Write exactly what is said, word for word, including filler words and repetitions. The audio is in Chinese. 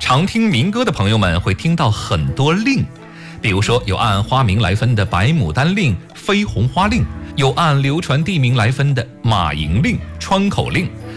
常听民歌的朋友们会听到很多令，比如说有按花名来分的白牡丹令、飞红花令，有按流传地名来分的马营令、川口令。